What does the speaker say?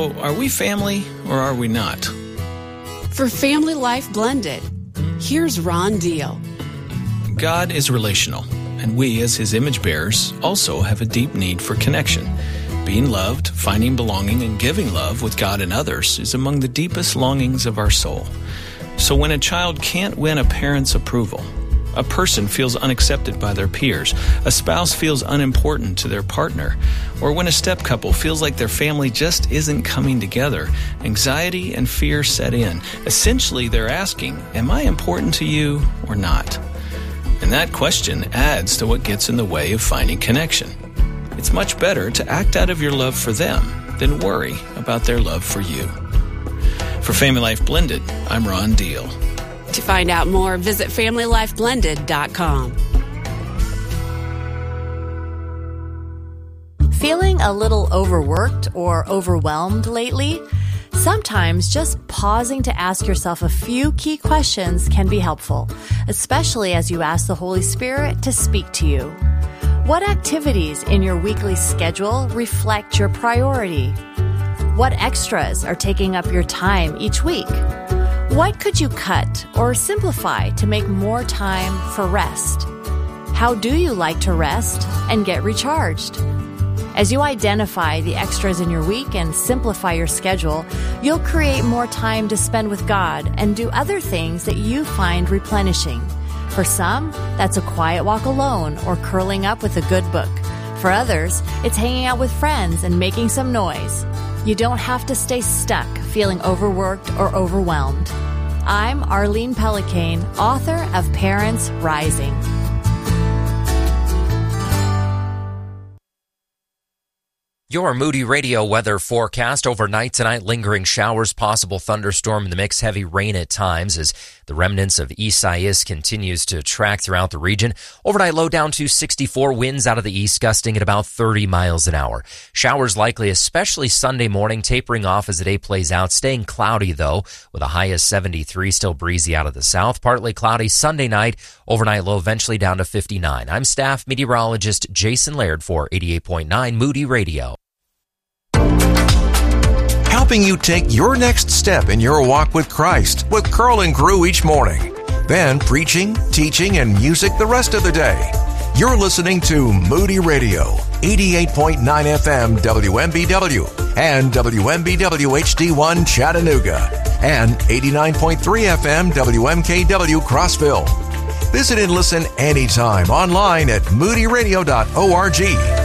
Are we family or are we not? For Family Life Blended, here's Ron Deal. God is relational, and we as His image bearers also have a deep need for connection. Being loved, finding belonging, and giving love with God and others is among the deepest longings of our soul. So when a child can't win a parent's approval, a person feels unaccepted by their peers, a spouse feels unimportant to their partner, or when a step couple feels like their family just isn't coming together, anxiety and fear set in. Essentially, they're asking, am I important to you or not? And that question adds to what gets in the way of finding connection. It's much better to act out of your love for them than worry about their love for you. For Family Life Blended, I'm Ron Deal. To find out more, visit FamilyLifeBlended.com. Feeling a little overworked or overwhelmed lately? Sometimes just pausing to ask yourself a few key questions can be helpful, especially as you ask the Holy Spirit to speak to you. What activities in your weekly schedule reflect your priority? What extras are taking up your time each week? What could you cut or simplify to make more time for rest? How do you like to rest and get recharged? As you identify the extras in your week and simplify your schedule, you'll create more time to spend with God and do other things that you find replenishing. For some, that's a quiet walk alone or curling up with a good book. For others, it's hanging out with friends and making some noise. You don't have to stay stuck feeling overworked or overwhelmed. I'm Arlene Pellicane, author of Parents Rising. Your Moody Radio weather forecast: overnight tonight, lingering showers, possible thunderstorm in the mix, heavy rain at times as the remnants of Isaias continues to track throughout the region. Overnight low down to 64, winds out of the east gusting at about 30 miles an hour. Showers likely, especially Sunday morning, tapering off as the day plays out. Staying cloudy though, with a high of 73, still breezy out of the south. Partly cloudy Sunday night, overnight low eventually down to 59. I'm staff meteorologist Jason Laird for 88.9 Moody Radio. Helping you take your next step in your walk with Christ with Curl and Crew each morning. Then preaching, teaching, and music the rest of the day. You're listening to Moody Radio, 88.9 FM WMBW and WMBW HD1 Chattanooga and 89.3 FM WMKW Crossville. Visit and listen anytime online at moodyradio.org.